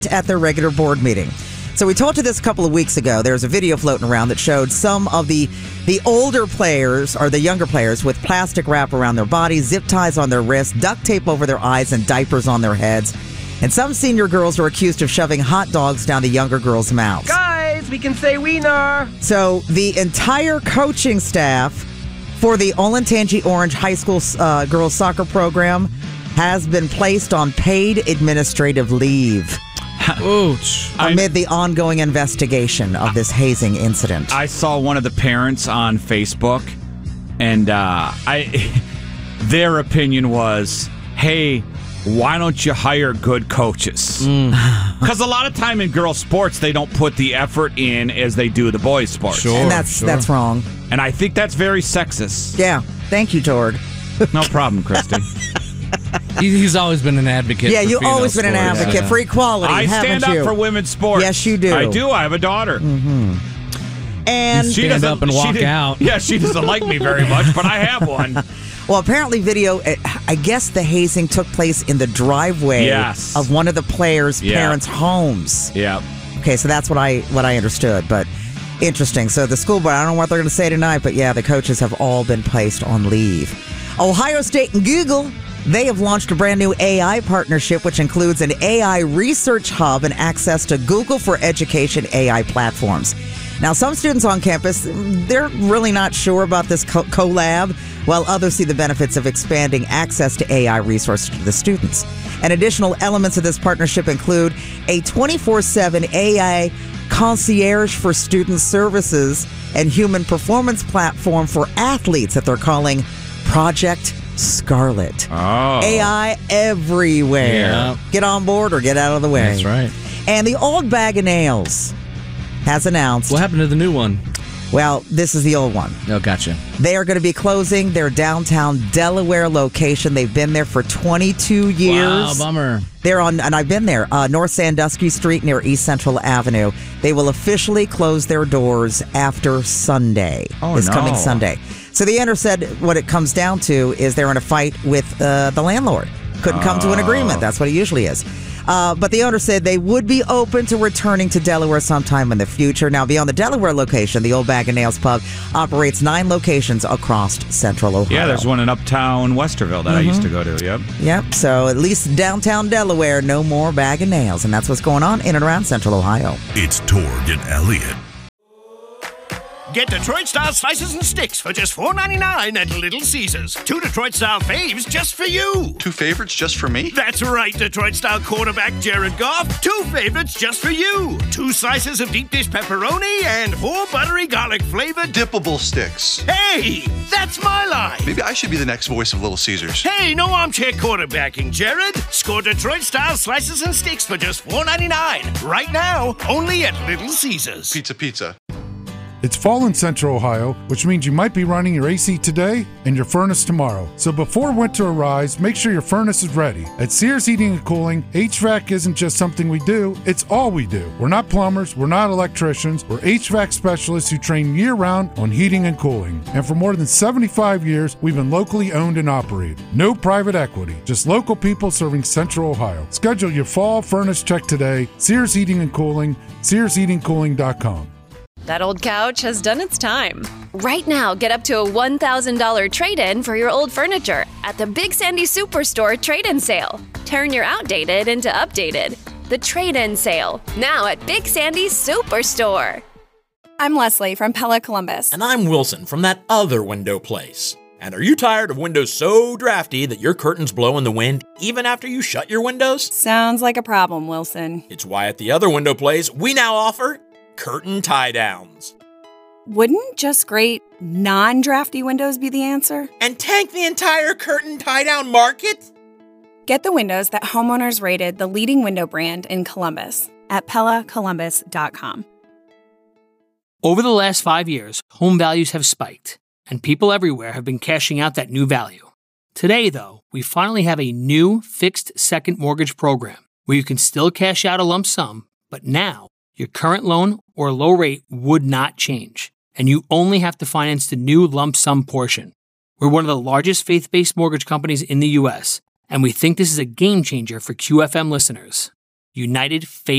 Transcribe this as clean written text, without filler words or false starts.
at their regular board meeting. So we told you this a couple of weeks ago. There's a video floating around that showed some of the older players or the younger players with plastic wrap around their bodies, zip ties on their wrists, duct tape over their eyes, and diapers on their heads. And some senior girls are accused of shoving hot dogs down the younger girls' mouths. Guys, we can say wiener. So the entire coaching staff for the Olentangy Orange High School girls soccer program has been placed on paid administrative leave. Ouch. Amid the ongoing investigation of this hazing incident. I saw one of the parents on Facebook, and their opinion was, hey, why don't you hire good coaches? Because a lot of time in girls' sports, they don't put the effort in as they do the boys' sports. And that's wrong. And I think that's very sexist. Yeah. Thank you, Tord. No problem, Christy. He's always been an advocate. Yeah, for you've always been an advocate for equality. I stand up for women's sports. Yes, you do. I do. I have a daughter. Mm-hmm. And she stand up and walk out. Yeah, she doesn't like me very much, but I have one. Well, apparently I guess the hazing took place in the driveway of one of the players' parents' homes. Yeah. Okay, so that's what I understood, but interesting. So the school board, I don't know what they're going to say tonight, but yeah, the coaches have all been placed on leave. Ohio State and Google, they have launched a brand new AI partnership, which includes an AI research hub and access to Google for Education AI platforms. Now, some students on campus, they're really not sure about this collab, while others see the benefits of expanding access to AI resources to the students. And additional elements of this partnership include a 24/7 AI concierge for student services and human performance platform for athletes that they're calling Project Scarlet. Oh. AI everywhere. Yeah. Get on board or get out of the way. That's right. And the old Bag of Nails has announced. What happened to the new one? Well, this is the old one. Oh, gotcha. They are going to be closing their downtown Delaware location. They've been there for 22 years. Wow, bummer. They're on, and I've been there, North Sandusky Street near East Central Avenue. They will officially close their doors after Sunday, coming Sunday. So the owner said what it comes down to is they're in a fight with the landlord. Couldn't come to an agreement. That's what it usually is. But the owner said they would be open to returning to Delaware sometime in the future. Now, beyond the Delaware location, the Old Bag of Nails pub operates 9 locations across Central Ohio. Yeah, there's one in Uptown Westerville that I used to go to, yep. Yep, so at least downtown Delaware, no more Bag of Nails. And that's what's going on in and around Central Ohio. It's Tord and Elliot. Get Detroit-style slices and sticks for just $4.99 at Little Caesars. 2 Detroit-style faves just for you. 2 favorites just for me? That's right, Detroit-style quarterback Jared Goff. 2 favorites just for you. 2 slices of deep dish pepperoni and 4 buttery garlic-flavored dippable sticks. Hey, that's my line. Maybe I should be the next voice of Little Caesars. Hey, no armchair quarterbacking, Jared. Score Detroit-style slices and sticks for just $4.99. Right now, only at Little Caesars. Pizza. It's fall in Central Ohio, which means you might be running your AC today and your furnace tomorrow. So before winter arrives, make sure your furnace is ready. At Sears Heating and Cooling, HVAC isn't just something we do, it's all we do. We're not plumbers, we're not electricians, we're HVAC specialists who train year-round on heating and cooling. And for more than 75 years, we've been locally owned and operated. No private equity, just local people serving Central Ohio. Schedule your fall furnace check today. Sears Heating and Cooling, SearsHeatingCooling.com. That old couch has done its time. Right now, get up to a $1,000 trade-in for your old furniture at the Big Sandy Superstore trade-in sale. Turn your outdated into updated. The trade-in sale, now at Big Sandy Superstore. I'm Leslie from Pella Columbus. And I'm Wilson from that other window place. And are you tired of windows so drafty that your curtains blow in the wind even after you shut your windows? Sounds like a problem, Wilson. It's why at the other window place, we now offer curtain tie-downs. Wouldn't just great non-drafty windows be the answer? And tank the entire curtain tie-down market? Get the windows that homeowners rated the leading window brand in Columbus at PellaColumbus.com. Over the last 5 years, home values have spiked, and people everywhere have been cashing out that new value. Today, though, we finally have a new fixed second mortgage program where you can still cash out a lump sum, but now your current loan or low rate would not change, and you only have to finance the new lump sum portion. We're one of the largest faith-based mortgage companies in the U.S., and we think this is a game changer for QFM listeners. United Faith